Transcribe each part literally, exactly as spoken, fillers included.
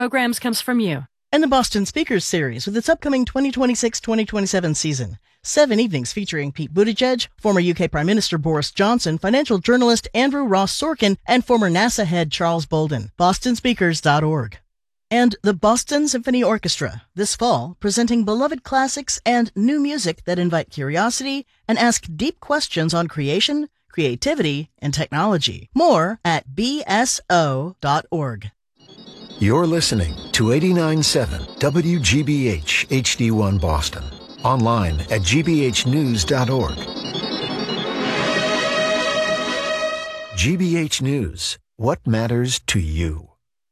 Programs comes from you. And the Boston Speakers Series with its upcoming twenty twenty-six twenty twenty-seven season. Seven evenings featuring Pete Buttigieg, former U K Prime Minister Boris Johnson, financial journalist Andrew Ross Sorkin, and former NASA head Charles Bolden. boston speakers dot org. And the Boston Symphony Orchestra, this fall, presenting beloved classics and new music that invite curiosity and ask deep questions on creation, creativity, and technology. More at b s o dot org. You're listening to eighty-nine point seven W G B H H D one Boston. Online at g b h news dot org. G B H News. What matters to you?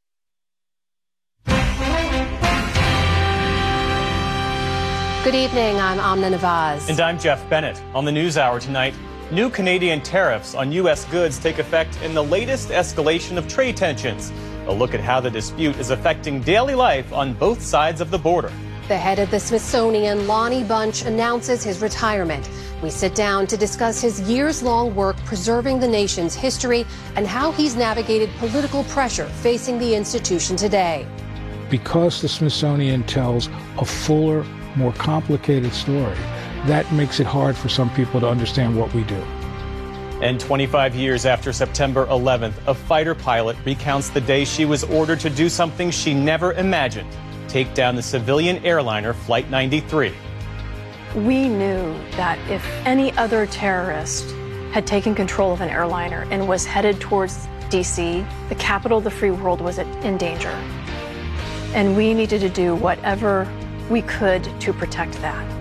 Good evening, I'm Amna Nawaz. And I'm Jeff Bennett. On the NewsHour tonight, new Canadian tariffs on U S goods take effect in the latest escalation of trade tensions. A look at how the dispute is affecting daily life on both sides of the border. The head of the Smithsonian, Lonnie Bunch, announces his retirement. We sit down to discuss his years-long work preserving the nation's history and how he's navigated political pressure facing the institution today. Because the Smithsonian tells a fuller, more complicated story, that makes it hard for some people to understand what we do. And twenty-five years after September eleventh, a fighter pilot recounts the day she was ordered to do something she never imagined, take down the civilian airliner Flight ninety-three. We knew that if any other terrorist had taken control of an airliner and was headed towards D C, the capital of the free world was in danger. And we needed to do whatever we could to protect that.